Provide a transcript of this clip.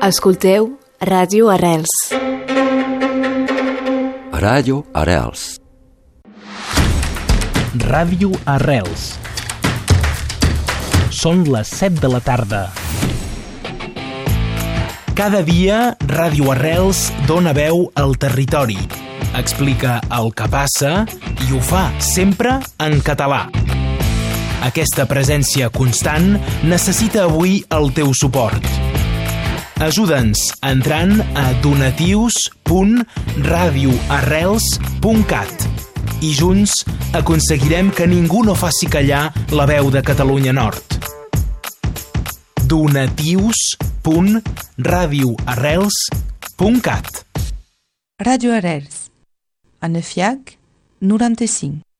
Escolteu Ràdio Arrels. Ràdio Arrels. Ràdio Arrels. Són les 7 de la tarda. Cada dia, Ràdio Arrels dona veu al territori. Explica el que passa i ho fa sempre en català. Aquesta presència constant necessita avui el teu suport. Ajuda'ns entrant a donatius.radioarrels.cat i junts aconseguirem que ningú no faci callar la veu de Catalunya Nord. donatius.radioarrels.cat. Ràdio Arrels, en FIAC 95.